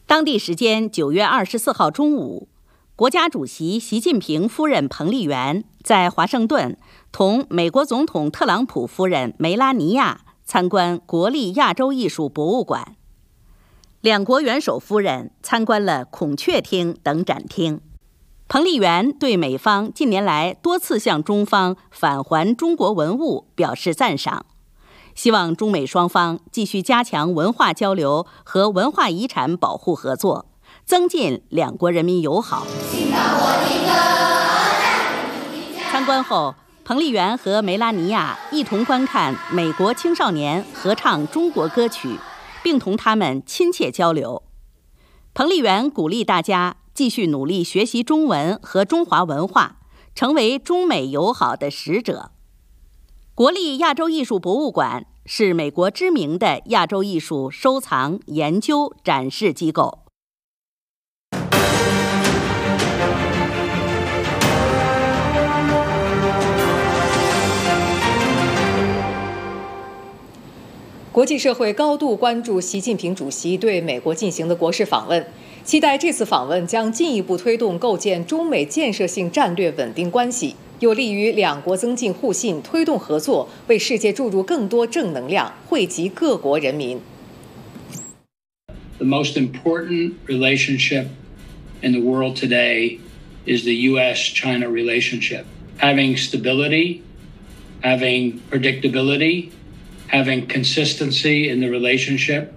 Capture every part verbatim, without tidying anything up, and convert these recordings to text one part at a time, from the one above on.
当地时间九月二十四号中午，国家主席习近平夫人彭丽媛在华盛顿同美国总统特朗普夫人梅拉尼亚参观国立亚洲艺术博物馆。两国元首夫人参观了孔雀厅等展厅。彭丽媛对美方近年来多次向中方返还中国文物表示赞赏，希望中美双方继续加强文化交流和文化遗产保护合作，增进两国人民友好。参观后，彭丽媛和梅拉尼亚一同观看美国青少年合唱中国歌曲，并同他们亲切交流。彭丽媛鼓励大家继续努力学习中文和中华文化，成为中美友好的使者。国立亚洲艺术博物馆是美国知名的亚洲艺术收藏、研究、展示机构。 国际社会高度关注习近平主席对美国进行的国事访问，期待这次访问将进一步推动构建中美建设性战略稳定关系，有利于两国增进互信、推动合作，为世界注入更多正能量，惠及各国人民。 The most important relationship in the world today is the U S China relationship. Having stability, having predictability, having consistency in the relationship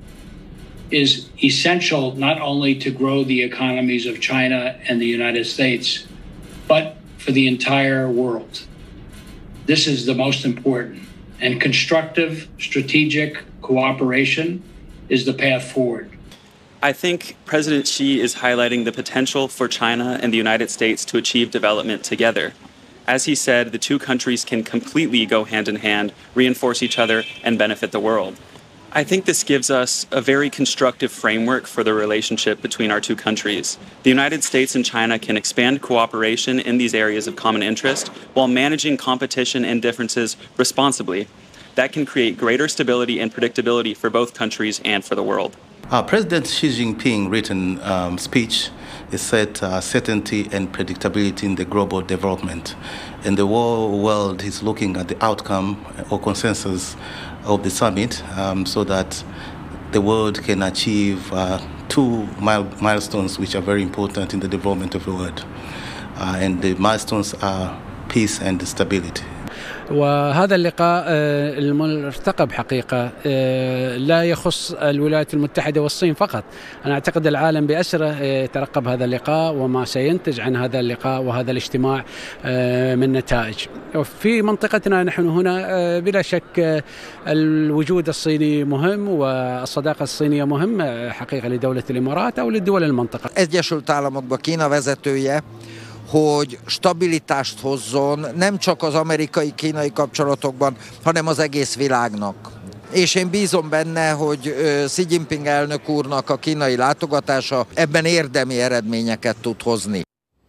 is essential not only to grow the economies of China and the United States, but for the entire world. This is the most important, and constructive strategic cooperation is the path forward. I think President Xi is highlighting the potential for China and the United States to achieve development together. As he said, the two countries can completely go hand in hand, reinforce each other, and benefit the world. I think this gives us a very constructive framework for the relationship between our two countries. The United States and China can expand cooperation in these areas of common interest while managing competition and differences responsibly. That can create greater stability and predictability for both countries and for the world. Uh, President Xi Jinping written um, speech is set uh, certainty and predictability in the global development. And the whole world is looking at the outcome or consensus of the summit um, so that the world can achieve uh, two mile milestones which are very important in the development of the world. Uh, and the milestones are peace and stability. وهذا اللقاء المرتقب حقيقة لا يخص الولايات المتحدة والصين فقط. أنا أعتقد العالم بأسره يترقب هذا اللقاء وما سينتج عن هذا اللقاء وهذا الاجتماع من نتائج. في منطقتنا نحن هنا بلا شك الوجود الصيني مهم والصداقة الصينية مهمة حقيقة لدولة الإمارات أو للدول المنطقة. Egyesült Államokban Kína vezetője, hogy stabilitást hozzon nem csak az amerikai-kínai kapcsolatokban, hanem az egész világnak. És én bízom benne, hogy Xi Jinping elnök úrnak a kínai látogatása ebben érdemi eredményeket tud hozni.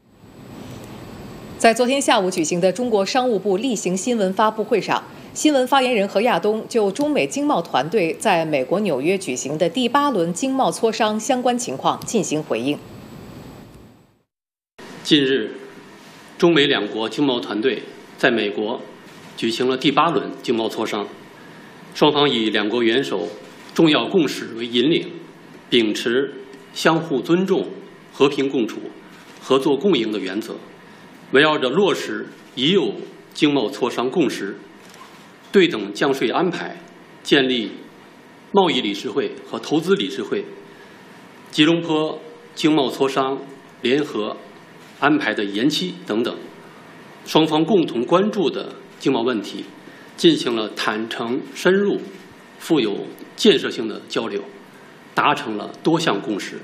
在昨天下午举行的中国商务部例行新闻发布会上，新闻发言人何亚东就中美经贸团队在美国纽约举行的第八轮经贸磋商相关情况进行回应。 近日，中美两国经贸团队在美国举行了第八轮经贸磋商，双方以两国元首重要共识为引领，秉持相互尊重、和平共处、合作共赢的原则，围绕着落实已有经贸磋商共识、对等降税安排、建立贸易理事会和投资理事会、吉隆坡经贸磋商联合安排的延期等等，双方共同关注的经贸问题，进行了坦诚、深入、富有建设性的交流，达成了多项共识。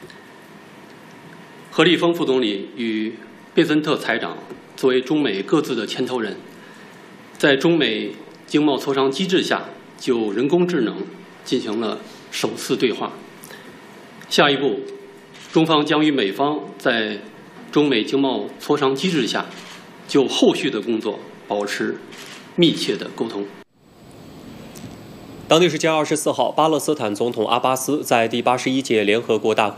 何立峰副总理与贝森特财长作为中美各自的牵头人，在中美经贸磋商机制下，就人工智能进行了首次对话。下一步，中方将与美方在中美经贸磋商机制下，就后续的工作保持密切的沟通。 当地时间二十四号，巴勒斯坦总统阿巴斯在第八十一届联合国大会